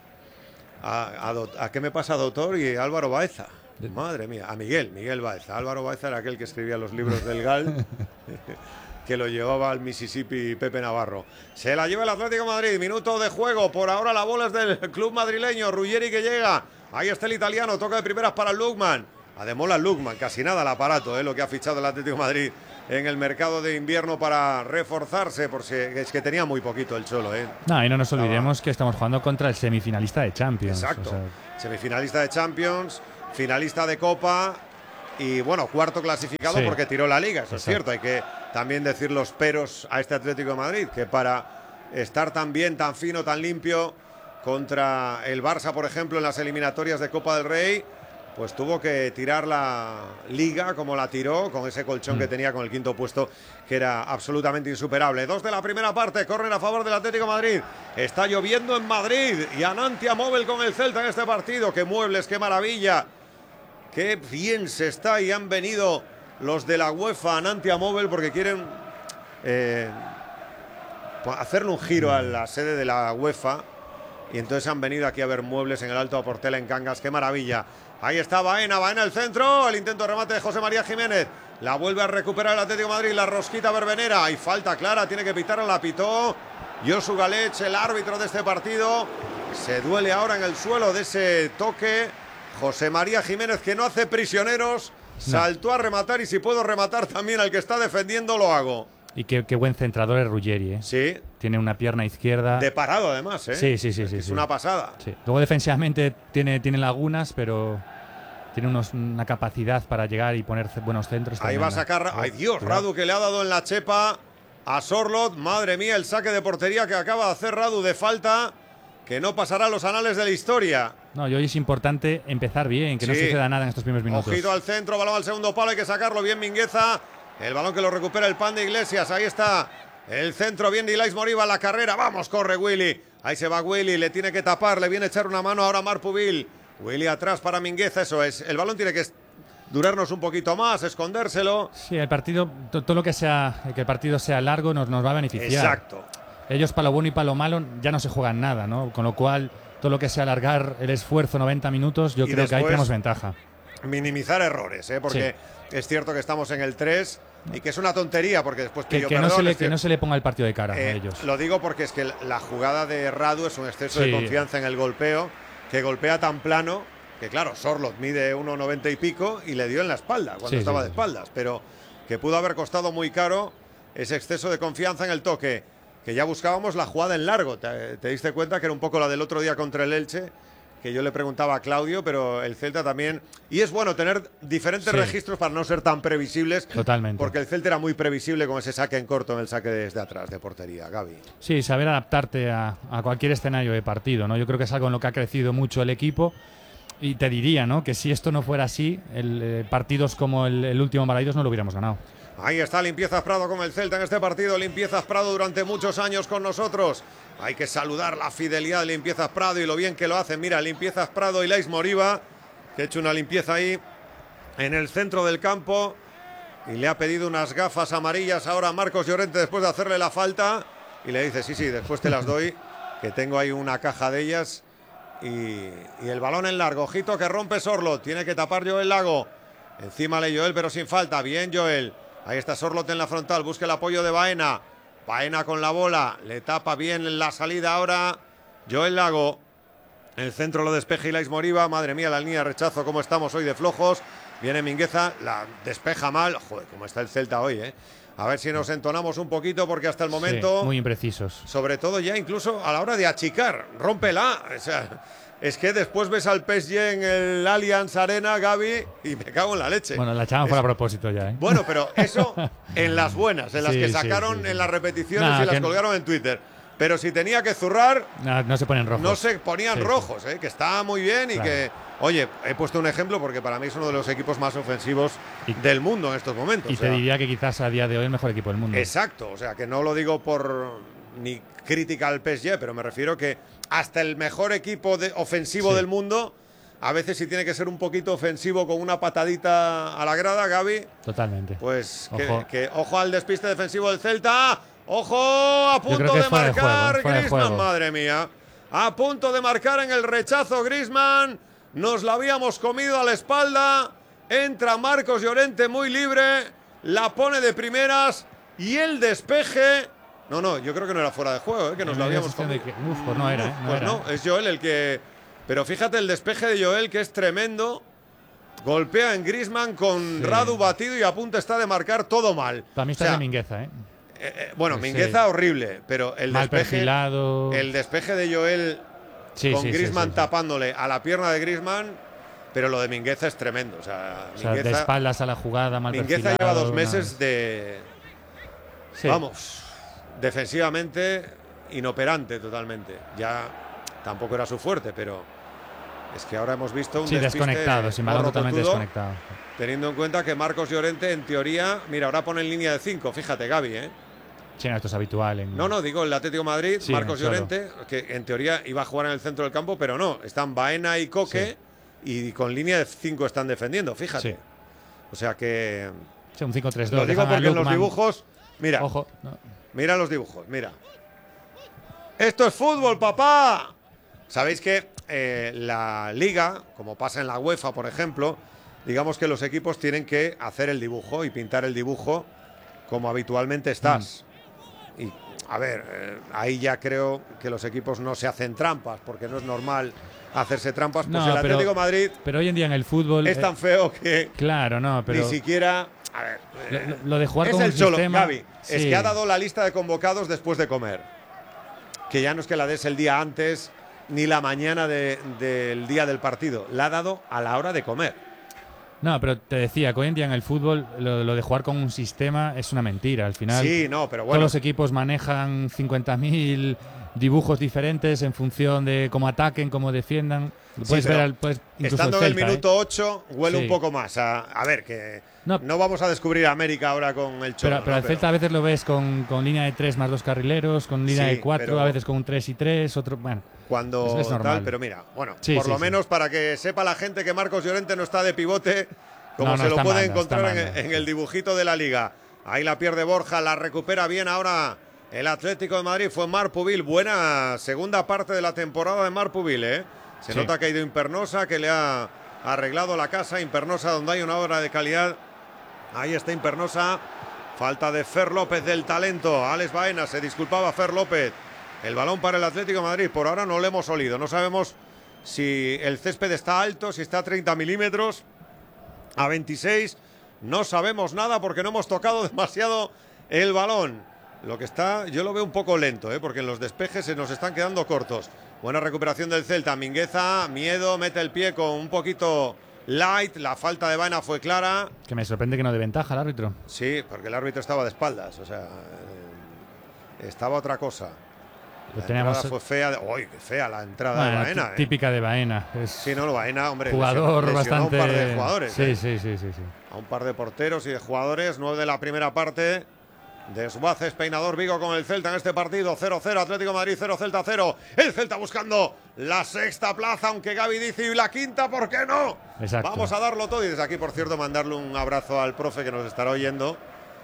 ¿qué me pasa, Doctor? Y Álvaro Baeza. Madre mía, a Miguel Baeza. Álvaro Baeza era aquel que escribía los libros del GAL, que lo llevaba al Mississippi Pepe Navarro. Se la lleva el Atlético de Madrid. Minuto de juego. Por ahora la bola es del club madrileño. Ruggeri que llega. Ahí está el italiano. Toca de primeras para Lukman. Ademola Lukman. Casi nada el aparato, lo que ha fichado el Atlético de Madrid en el mercado de invierno para reforzarse, porque es que tenía muy poquito el Cholo. No, y no nos olvidemos que estamos jugando contra el semifinalista de Champions. Exacto. Semifinalista de Champions, finalista de Copa y, bueno, cuarto clasificado porque tiró la Liga. Eso es cierto. Hay que también decir los peros a este Atlético de Madrid, que para estar tan bien, tan fino, tan limpio contra el Barça, por ejemplo, en las eliminatorias de Copa del Rey, pues tuvo que tirar la Liga como la tiró, con ese colchón que tenía con el quinto puesto, que era absolutamente insuperable. 2 de la primera parte, córner a favor del Atlético de Madrid. Está lloviendo en Madrid y Anantia Móvil con el Celta en este partido. ¡Qué muebles, qué maravilla! ¡Qué bien se está! Y han venido los de la UEFA a Anantia Móvil porque quieren hacerle un giro a la sede de la UEFA. Y entonces han venido aquí a ver muebles en el Alto de Portela, en Cangas. ¡Qué maravilla! Ahí está Baena el centro, el intento de remate de José María Jiménez. La vuelve a recuperar el Atlético de Madrid, la rosquita Verbenera. Hay falta clara, tiene que pitarla, la pitó Josu Galech, el árbitro de este partido. Se duele ahora en el suelo de ese toque. José María Jiménez, que no hace prisioneros, saltó a rematar y si puedo rematar también al que está defendiendo, lo hago. Y qué buen centrador es Ruggeri, Sí. Tiene una pierna izquierda. De parado, además, Sí. Es una pasada. Sí. Luego defensivamente tiene lagunas, pero tiene una capacidad para llegar y poner buenos centros. Ahí va a sacar. ¡Ay, Dios! Radu, que le ha dado en la chepa a Sorloth. Madre mía, el saque de portería que acaba de hacer Radu de falta, que no pasará a los anales de la historia. No, y hoy es importante empezar bien, que no suceda nada en estos primeros minutos. Ojito al centro, balón al segundo palo, hay que sacarlo bien Mingueza. El balón que lo recupera el Pan de Iglesias. Ahí está el centro, bien de Ilais Moriba, la carrera. Vamos, corre Willy. Ahí se va Willy, le tiene que tapar, le viene a echar una mano ahora a Marpubil. Willy atrás para Mingueza, eso es. El balón tiene que durarnos un poquito más, escondérselo. Sí, el partido, todo lo que sea, que el partido sea largo nos va a beneficiar. Exacto. Ellos para lo bueno y para lo malo ya no se juegan nada, ¿no? Con lo cual, todo lo que sea alargar el esfuerzo 90 minutos, yo creo que ahí tenemos ventaja. Minimizar errores, porque es cierto que estamos en el 3 y que es una tontería, porque después que no se le ponga el partido de cara a ellos. Lo digo porque es que la jugada de Radu es un exceso de confianza en el golpeo, que golpea tan plano, que claro, Sorloth mide 1,90 y pico y le dio en la espalda cuando estaba de espaldas, pero que pudo haber costado muy caro ese exceso de confianza en el toque, que ya buscábamos la jugada en largo. Te diste cuenta que era un poco la del otro día contra el Elche, que yo le preguntaba a Claudio, pero el Celta también. Y es bueno tener diferentes registros para no ser tan previsibles. Totalmente. Porque el Celta era muy previsible con ese saque en corto, en el saque desde atrás de portería, Gaby. Sí, saber adaptarte a cualquier escenario de partido, ¿no? Yo creo que es algo en lo que ha crecido mucho el equipo. Y te diría, ¿no?, que si esto no fuera así, partidos como el último Balaidos no lo hubiéramos ganado. Ahí está Limpiezas Prado con el Celta en este partido. Limpiezas Prado durante muchos años con nosotros. Hay que saludar la fidelidad de Limpiezas Prado y lo bien que lo hacen. Mira, Limpiezas Prado y Ilais Moriba, que ha hecho una limpieza ahí en el centro del campo. Y le ha pedido unas gafas amarillas ahora a Marcos Llorente después de hacerle la falta. Y le dice, sí, después te las doy, que tengo ahí una caja de ellas. Y el balón en largo. Ojito que rompe Sorloth. Tiene que tapar Joel Lago. Encima de Joel, pero sin falta. Bien Joel. Ahí está Sorloth en la frontal, busca el apoyo de Baena. Baena con la bola, le tapa bien la salida ahora Joel Lago. El centro lo despeja Ilais Moriba. Madre mía, la línea de rechazo, cómo estamos hoy de flojos. Viene Mingueza, la despeja mal. Joder, cómo está el Celta hoy, ¿eh? A ver si nos entonamos un poquito, porque hasta el momento... Sí, muy imprecisos. Sobre todo ya incluso a la hora de achicar. Rómpela. O sea, es que después ves al PSG en el Allianz Arena, Gaby, y me cago en la leche. Bueno, la echaban fuera a propósito ya, ¿eh? Bueno, pero eso en las buenas, en las que sacaron en las repeticiones y las colgaron en Twitter. Pero si tenía que zurrar... No se ponen rojos. No se ponían rojos, que está muy bien y que... Oye, he puesto un ejemplo porque para mí es uno de los equipos más ofensivos del mundo en estos momentos. Y te diría que quizás a día de hoy el mejor equipo del mundo. Exacto, o sea, que no lo digo por ni crítica al PSG, pero me refiero que hasta el mejor equipo ofensivo del mundo, a veces si tiene que ser un poquito ofensivo con una patadita a la grada, Gaby. Totalmente. Pues ojo al despiste defensivo del Celta. ¡Ojo! A punto de marcar Griezmann, madre mía. A punto de marcar en el rechazo Griezmann. Nos la habíamos comido a la espalda. Entra Marcos Llorente muy libre. La pone de primeras. Y el despeje. No, yo creo que no era fuera de juego, que nos la habíamos comido. Pues no era, No, es Joel el que... Pero fíjate el despeje de Joel, que es tremendo. Golpea en Griezmann con Radu batido y a punto está de marcar todo mal. También está de Mingueza, bueno, Mingueza horrible, pero el mal despeje, perfilado. El despeje de Joel con Griezmann tapándole a la pierna de Griezmann, pero lo de Mingueza es tremendo. O sea, Mingueza, de espaldas a la jugada, mal Mingueza perfilado. Lleva 2 meses de... Vamos, defensivamente inoperante totalmente. Ya tampoco era su fuerte, pero es que ahora hemos visto un desconectado, sin balón totalmente desconectado. Teniendo en cuenta que Marcos Llorente, en teoría, mira, ahora pone en línea de 5, fíjate, Gaby, Sí, esto es habitual. No, digo el Atlético de Madrid, Marcos Llorente, que en teoría iba a jugar en el centro del campo, pero no, están Baena y Coque y con línea de 5 están defendiendo, fíjate. O sea que... Sí, un 5-3-2. Lo digo porque en los dibujos, mira, ojo, mira los dibujos, mira. ¡Esto es fútbol, papá! Sabéis que la Liga, como pasa en la UEFA, por ejemplo, digamos que los equipos tienen que hacer el dibujo y pintar el dibujo como habitualmente estás. Y, a ver, ahí ya creo que los equipos no se hacen trampas, porque no es normal hacerse trampas. Pues el Atlético de Madrid... Pero hoy en día en el fútbol... Es tan feo que... Claro, pero... Ni siquiera... A ver... Lo de jugar es con el un Cholo, sistema... Gaby. Es que ha dado la lista de convocados después de comer. Que ya no es que la des el día antes ni la mañana del día del partido. La ha dado a la hora de comer. No, pero te decía que hoy en día en el fútbol lo de jugar con un sistema es una mentira. Al final, pero bueno. Todos los equipos manejan 50.000 dibujos diferentes en función de cómo ataquen, cómo defiendan. Puedes ver estando en el minuto 8 huele un poco más a ver, que no vamos a descubrir América ahora con el Cholo. Pero el Celta a veces lo ves con línea de 3 más 2 carrileros, con línea de 4, a veces con un 3 y 3, otro... Bueno, cuando es normal. Tal, pero mira, bueno, por lo menos para que sepa la gente que Marcos Llorente no está de pivote, como se lo puede encontrar en el dibujito de la Liga. Ahí la pierde Borja, la recupera bien ahora el Atlético de Madrid. Fue Marpubil, buena segunda parte de la temporada de Marpubil, Se nota que ha ido Impernosa, que le ha arreglado la casa. Impernosa, donde hay una obra de calidad. Ahí está Impernosa. Falta de Fer López del talento. Alex Baena, se disculpaba Fer López. El balón para el Atlético de Madrid. Por ahora no lo hemos olido. No sabemos si el césped está alto, si está a 30 milímetros, a 26. No sabemos nada porque no hemos tocado demasiado el balón. Lo que está, yo lo veo un poco lento, porque en los despejes se nos están quedando cortos. Buena recuperación del Celta. Mingueza, miedo, mete el pie con un poquito light. La falta de Baena fue clara. Que me sorprende que no de ventaja el árbitro. Sí, porque el árbitro estaba de espaldas. O sea, estaba otra cosa. La entrada fue fea. ¡Uy, qué fea la entrada de Baena! Típica de Baena. Sí, no, Baena, hombre. Jugador bastante... a un par de jugadores. Sí. A un par de porteros y de jugadores. 9 de la primera parte. Desguaces, Peinador, Vigo con el Celta en este partido. 0-0, Atlético de Madrid 0, Celta 0. El Celta buscando la sexta plaza, aunque Gaby dice y la quinta, ¿por qué no? Exacto. Vamos a darlo todo. Y desde aquí, por cierto, mandarle un abrazo al profe que nos estará oyendo.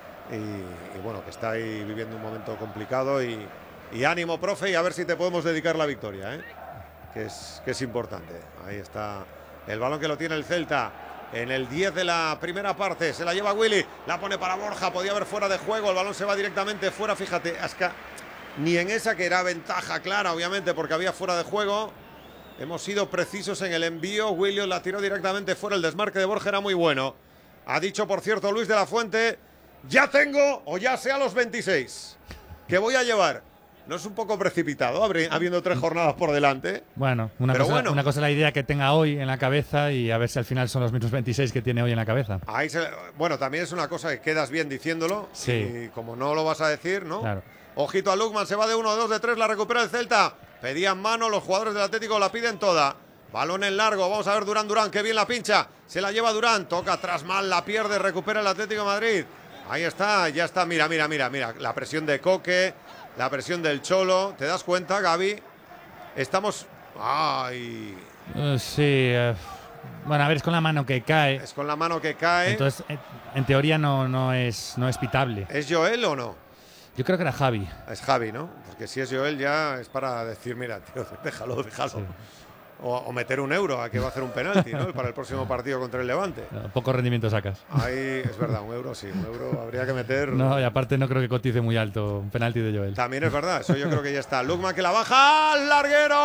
Y bueno, que está ahí viviendo un momento complicado. Y ánimo, profe, y a ver si te podemos dedicar la victoria, que es importante. Ahí está el balón que lo tiene el Celta. en el 10 de la primera parte. Se la lleva Willy, la pone para Borja, podía haber fuera de juego, el balón se va directamente fuera, fíjate, Asca, ni en esa que era ventaja clara, obviamente, porque había fuera de juego. Hemos sido precisos en el envío, Williams la tiró directamente fuera, el desmarque de Borja era muy bueno. Ha dicho, por cierto, Luis de la Fuente, ya tengo, o ya sea los 26, que voy a llevar. ¿No es un poco precipitado, habiendo 3 jornadas por delante? Bueno, una cosa es la idea que tenga hoy en la cabeza y a ver si al final son los mismos 26 que tiene hoy en la cabeza. Bueno, también es una cosa que quedas bien diciéndolo. Sí. Y como no lo vas a decir, ¿no? Claro. Ojito a Lukman, se va de 1, 2, de 3, la recupera el Celta. Pedían mano, los jugadores del Atlético la piden toda. Balón en largo, vamos a ver Durán, qué bien la pincha. Se la lleva Durán, toca atrás mal, la pierde, recupera el Atlético de Madrid. Ahí está, ya está, mira, la presión de Coque. La presión del Cholo, ¿te das cuenta, Gaby? Estamos... ¡Ay! Sí, bueno, a ver, es con la mano que cae. Es con la mano que cae. Entonces, en teoría no es pitable. ¿Es Joel o no? Yo creo que era Javi. Es Javi, ¿no? Porque si es Joel ya es para decir, mira, tío, déjalo. Sí. O meter €1 a que va a hacer un penalti, ¿no? Para el próximo partido contra el Levante. Poco rendimiento sacas. Ahí, es verdad, €1 sí, €1 habría que meter. No, y aparte no creo que cotice muy alto un penalti de Joel. También es verdad, eso yo creo que ya está. Lukman que la baja al larguero.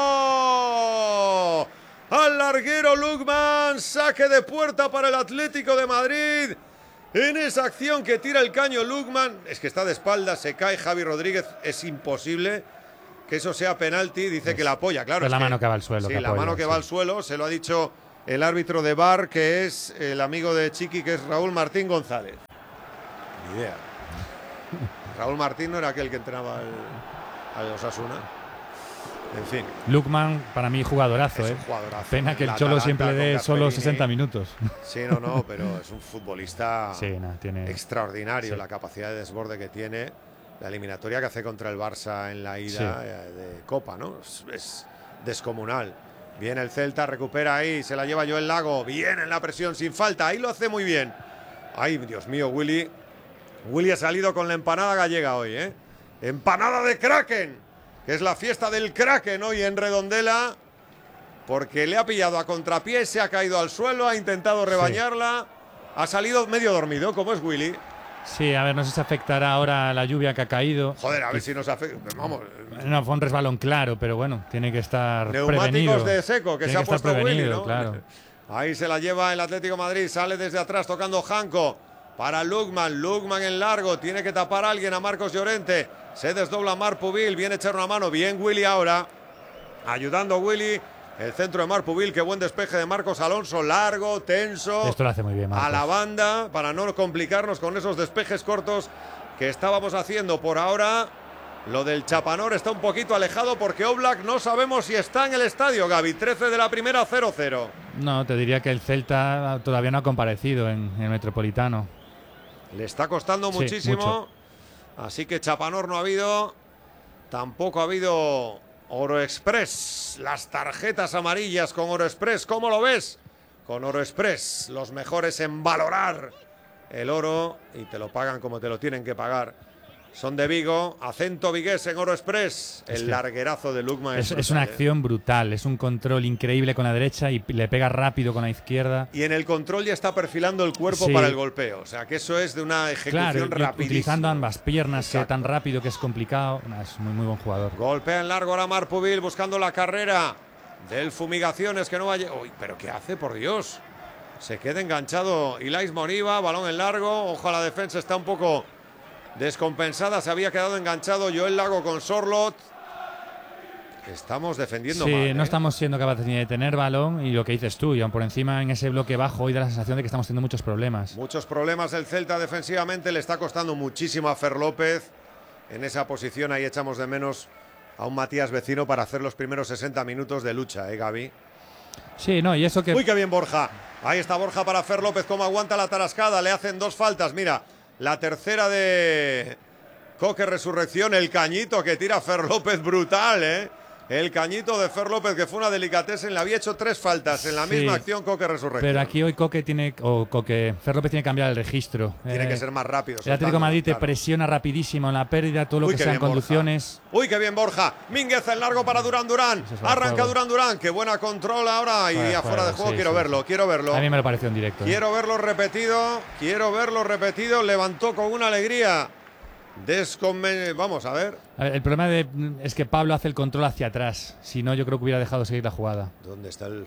Al larguero Lukman, saque de puerta para el Atlético de Madrid. En esa acción que tira el caño Lukman, es que está de espaldas, se cae Javi Rodríguez, es imposible que eso sea penalti, dice que la apoya, claro. Es la mano que va al suelo. Sí, la mano que va al suelo, se lo ha dicho el árbitro de VAR, que es el amigo de Chiqui, que es Raúl Martín González. Ni idea. Raúl Martín no era aquel que entrenaba al Osasuna. En fin. Lukman, para mí, jugadorazo, es un jugadorazo. Pena que el Cholo siempre le dé solo 60 minutos. Sí, no, pero es un futbolista tiene... extraordinario, la capacidad de desborde que tiene. La eliminatoria que hace contra el Barça en la ida de Copa, ¿no? Es descomunal. Viene el Celta, recupera ahí, se la lleva Joel Lago. Bien en la presión, sin falta. Ahí lo hace muy bien. Ay, Dios mío, Willy. Willy ha salido con la empanada gallega hoy, ¿eh? Empanada de Kraken, que es la fiesta del Kraken hoy en Redondela. Porque le ha pillado a contrapié, se ha caído al suelo, ha intentado rebañarla. Ha salido medio dormido, como es Willy. Sí, a ver, no sé si afectará ahora la lluvia que ha caído. Joder, a ver si nos afecta. Vamos. No, fue un resbalón claro, pero bueno, tiene que estar neumáticos prevenido. De seco, que se ha puesto Willy, ¿no? Claro. Ahí se la lleva el Atlético de Madrid, sale desde atrás tocando Janko. Para Lukman, Lukman en largo, tiene que tapar a alguien, a Marcos Llorente. Se desdobla Marpubil, viene a echar una mano. Bien Willy ahora, ayudando a Willy. El centro de Marpubil, qué buen despeje de Marcos Alonso, largo, tenso. Esto lo hace muy bien, Marcos. A la banda, para no complicarnos con esos despejes cortos que estábamos haciendo. Por ahora, lo del Chapanor está un poquito alejado porque Oblak no sabemos si está en el estadio, Gaby. 13 de la primera, 0-0. No, te diría que el Celta todavía no ha comparecido en el Metropolitano. Le está costando muchísimo. Mucho. Así que Chapanor no ha habido. Tampoco ha habido Oro Express. Las tarjetas amarillas con Oro Express. ¿Cómo lo ves? Con Oro Express, los mejores en valorar el oro y te lo pagan como te lo tienen que pagar. Son de Vigo, acento vigués en Oro Express. El larguerazo de Lukman es una acción brutal, es un control increíble con la derecha y le pega rápido con la izquierda. Y en el control ya está perfilando el cuerpo para el golpeo. O sea, que eso es de una ejecución rapidísima. Utilizando ambas piernas, que tan rápido que es complicado. Es muy buen jugador. Golpea en largo ahora Marpubil buscando la carrera del Fumigaciones, que no vaya. Uy, pero ¿qué hace, por Dios? Se queda enganchado Ilais Moriba, balón en largo. Ojo, a la defensa está un poco descompensada, se había quedado enganchado Joel Lago con Sorlot. Estamos defendiendo mal. Sí, no estamos siendo capaces ni de tener balón y lo que dices tú, y aún por encima en ese bloque bajo hoy da la sensación de que estamos teniendo muchos problemas. Muchos problemas el Celta defensivamente, le está costando muchísimo a Fer López en esa posición. Ahí echamos de menos a un Matías Vecino para hacer los primeros 60 minutos de lucha, Gaby. Sí, no, y eso que... Uy, qué bien Borja. Ahí está Borja para Fer López, cómo aguanta la tarascada, le hacen 2 faltas, mira. La tercera de Coque Resurrección, el cañito que tira Fer López, brutal, ¿eh? el cañito de Fer López, que fue una delicatessen. Le había hecho 3 faltas en la misma acción Coque Resurrección. Pero aquí hoy Fer López tiene que cambiar el registro. Tiene que ser más rápido. El Atlético de Madrid te presiona rapidísimo en la pérdida, todo lo que sean conducciones. Uy, qué bien Borja. Mingueza en largo para Durán. Arranca Durán. Qué buena control ahora y afuera de juego. Quiero verlo. A mí me lo pareció en directo. Quiero verlo repetido. Levantó con una alegría. Vamos a ver. El problema es que Pablo hace el control hacia atrás. Si no, yo creo que hubiera dejado seguir la jugada. ¿Dónde está el...?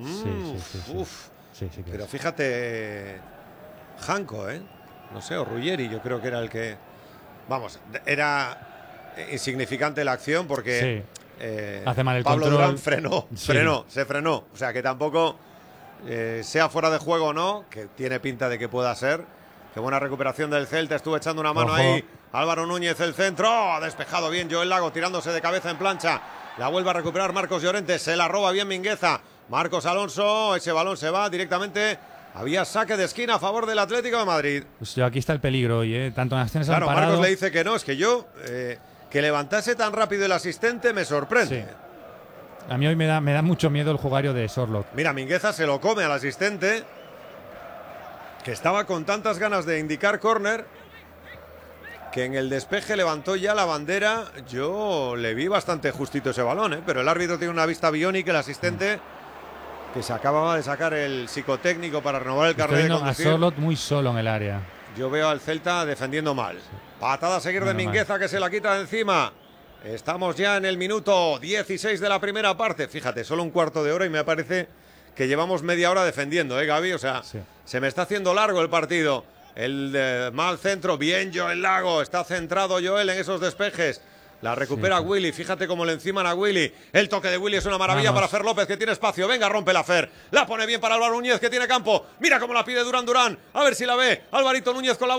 Sí, pero fíjate, Janko, no sé, o Ruggeri, yo creo que era el que... Vamos, era insignificante la acción porque hace mal el Pablo control. Durán se frenó. O sea, que tampoco sea fuera de juego o no, que tiene pinta de que pueda ser. Qué buena recuperación del Celta, estuvo echando una mano ahí. Álvaro Núñez, el centro, ha despejado bien Joel Lago, tirándose de cabeza en plancha. La vuelve a recuperar Marcos Llorente, se la roba bien Mingueza. Marcos Alonso, ese balón se va directamente. Había saque de esquina a favor del Atlético de Madrid. Pues aquí está el peligro hoy, tanto en acciones claro, han parado. Marcos le dice que no, es que yo, que levantase tan rápido el asistente me sorprende. Sí. A mí hoy me da mucho miedo el jugario de Sorloth. Mira, Mingueza se lo come al asistente, que estaba con tantas ganas de indicar córner, que en el despeje levantó ya la bandera. Yo le vi bastante justito ese balón, pero el árbitro tiene una vista biónica, el asistente, que se acababa de sacar el psicotécnico para renovar el carnet de conducir. A Sorloth muy solo en el área. Yo veo al Celta defendiendo mal. Patada a seguir de Mingueza, que se la quita de encima. Estamos ya en el minuto 16 de la primera parte. Fíjate, solo un cuarto de hora y me parece que llevamos media hora defendiendo, Gaby? O sea, se me está haciendo largo el partido. El mal centro, bien Joel Lago, está centrado Joel en esos despejes. La recupera Willy, fíjate cómo le enciman a Willy. El toque de Willy es una maravilla para Fer López, que tiene espacio. Venga, rompe la Fer. La pone bien para Álvaro Núñez, que tiene campo. Mira cómo la pide Durán. A ver si la ve. Alvarito Núñez con la